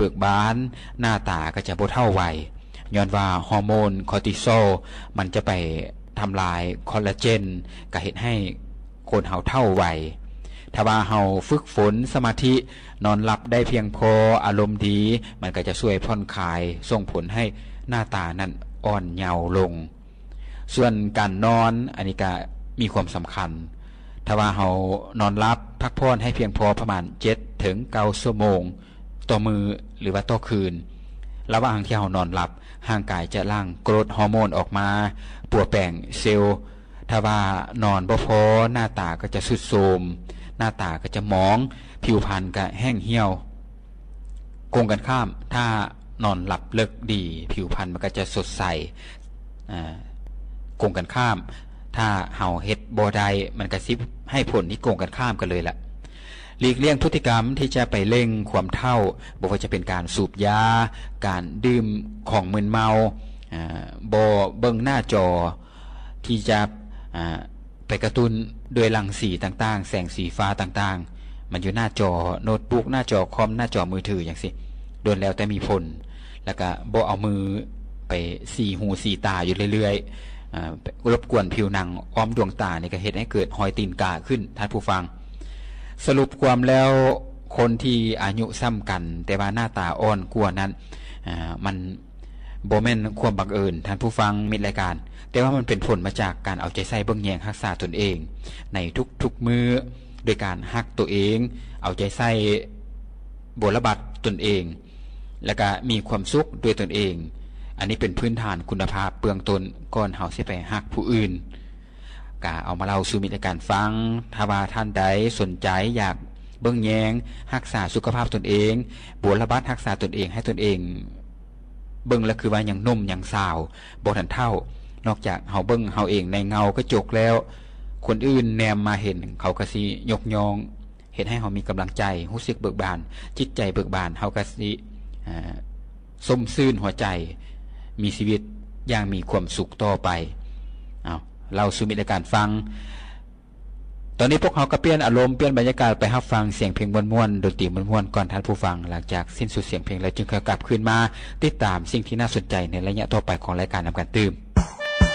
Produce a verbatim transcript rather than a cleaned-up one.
บิกบานหน้าตาก็จะบ่เท่าวัยย้อนว่าฮอร์โมนคอร์ติซอลมันจะไปทำลายคอลลาเจนก็เฮ็ดให้คนเฮาเท่าวัยถ้าว่าเฮาฝึกฝนสมาธินอนหลับได้เพียงพออารมณ์ดีมันก็จะช่วยผ่อนคลายส่งผลให้หน้าตานั้นอ่อนเยาว์ลงส่วนการนอนอันนี้ก็มีความสำคัญถ้าว่าเฮานอนหลับพักผ่อนให้เพียงพอประมาณเจ็ดถึงเก้าชั่วโมงต่อมื้อหรือว่าต่อคืนระหว่างที่เฮานอนหลับร่างกายจะหลั่งกรดฮอร์โมนออกมาปลั่วแปลงเซลล์ถ้าว่านอนบ่พอหน้าตาก็จะทรุดโทรมหน้าตาก็จะหมองผิวพรรณก็แห้งเหี่ยวกงกันข้ามถ้านอนหลับลึกดีผิวพรรณมันก็จะสดใสอ่ากงกันข้ามถ้าเฮาเฮ็ดบ่ได้มันก็สิให้ผลที่กงกันข้ามกันเลยล่ะหลีกเลี่ยงพฤติกรรมที่จะไปเร่งความเฒ่าบ่ว่าจะเป็นการสูบยาการดื่มของมึนเมาอ่าบ่เบิ่งหน้าจอที่จะอ่าไปกระตุ้นด้วยรังสีต่างๆแสงสีฟ้าต่างๆมันอยู่หน้าจอโน้ตบุ๊กหน้าจอคอมหน้าจอมือถืออย่างสิโดนแล้วแต่มีผลแล้วก็บ่เอามือไปสีหูสีตาอยู่เรื่อยๆอ่ารบกวนผิวหนังอ้อมดวงตานี่ก็เฮ็ดให้เกิดหอยตีนกาขึ้นท่านผู้ฟังสรุปความแล้วคนที่อายุซ้ำกันแต่ว่าหน้าตาอ่อนกว่านั้นอ่ามันบ่แม่นความบังเอิญท่านผู้ฟังมิตรรายการแต่ว่ามันเป็นผลมาจากการเอาใจใส่เบิ่งแยงรักษาตนเองในทุกๆมื้อโดยการฮักตัวเองเอาใจใส่บรบัดตนเองแล้วก็มีความสุขด้วยตนเองอันนี้เป็นพื้นฐานคุณภาพเบื้องต้นก่อนเฮาสิไปฮักผู้อื่นก็เอามาเล่าสู่มิตรรายการฟังถ้าว่าท่านใดสนใจอยากเบิ่งแยงรักษาสุขภาพตนเองบรบัดรักษาตนเองให้ตนเองเบิ่งแล้วคือว่ายังหนุ่มยังสาวบ่ทันเฒ่านอกจากเฮาเบิ่งเฮาเองในเงากระจกแล้วคนอื่นแนมมาเห็นเขาก็สิยกย่องเฮ็ดให้เฮามีกำลังใจรู้สึกเบิกบานจิตใจเบิกบานเฮาก็สิอ่าส้มชื่นหัวใจมีชีวิตอย่างมีความสุขต่อไปเอาเราสู่มิตรรายการฟังตอนนี้พวกเราก็เปลี่ยนอารมณ์เปลี่ยนบรรยากาศไปรับฟังเสียงเพลงม่วนๆดนตรีม่วนๆก่อนท่านผู้ฟังหลังจากสิ้นสุดเสียงเพลงแล้วจึงค่อยกลับคืนมาติดตามสิ่งที่น่าสนใจในระยะต่อไปของรายการนำกันตื่ม